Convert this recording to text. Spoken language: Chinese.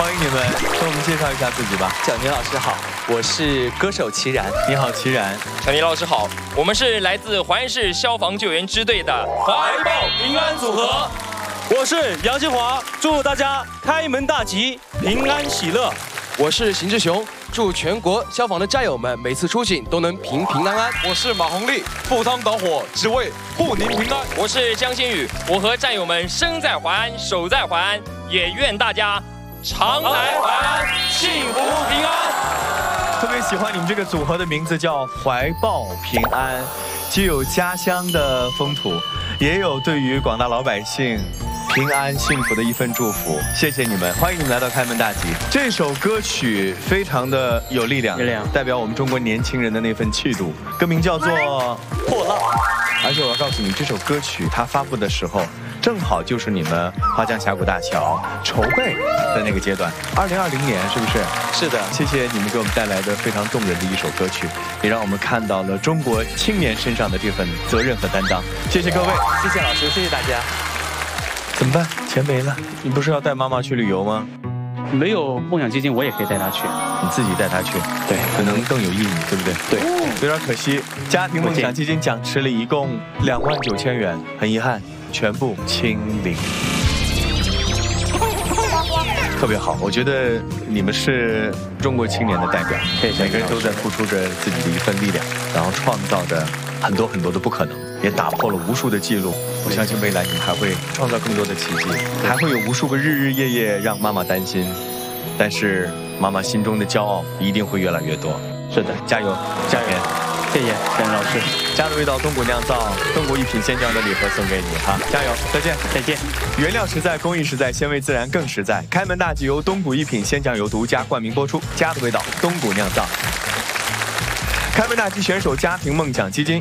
欢迎你们，跟我们介绍一下自己吧。 小宁老师好，我是歌手齐然。 你好，齐然。 小宁老师好，我们是来自淮安市消防救援支队的怀抱平安组合。 我是杨金华，祝大家开门大吉，平安喜乐。 我是邢志雄，祝全国消防的战友们每次出警都能平平安安。 我是马红丽，赴汤蹈火，只为护您平安。 我是江新宇，我和战友们生在淮安，守在淮安，也愿大家常来淮安，幸福平安。 特别喜欢你们这个组合的名字叫怀抱平安，既有家乡的风土，也有对于广大老百姓平安幸福的一份祝福。谢谢你们，欢迎你们来到开门大吉。这首歌曲非常的有力量，代表我们中国年轻人的那份气度。歌名叫做《破浪》，而且我要告诉你，这首歌曲它发布的时候，正好就是你们花江峡谷大桥筹备的那个阶段。2020年是不是？ 是的， 谢谢你们给我们带来的非常动人的一首歌曲，也让我们看到了中国青年身上的这份责任和担当。谢谢各位， 谢谢老师，谢谢大家。 怎么办？钱没了，你不是要带妈妈去旅游吗？ 没有梦想基金，我也可以带她去。 你自己带她去，对，可能更有意义，对不对？ 对， 有点可惜，家庭梦想基金奖池里一共29000元，很遗憾，全部清零。特别好，我觉得你们是中国青年的代表，每个人都在付出着自己的一份力量，然后创造着很多很多的不可能，也打破了无数的记录。我相信未来你们还会创造更多的奇迹，还会有无数个日日夜夜让妈妈担心，但是妈妈心中的骄傲一定会越来越多。 是的， 加油，加油！ 谢谢沈老师。 家的味道，东谷酿造，东谷一品鲜酱的礼盒送给你哈，加油！再见， 再见。 原料实在，工艺实在，鲜味自然更实在。开门大吉由东谷一品鲜酱油独家冠名播出，家的味道，东谷酿造。开门大吉选手家庭梦想基金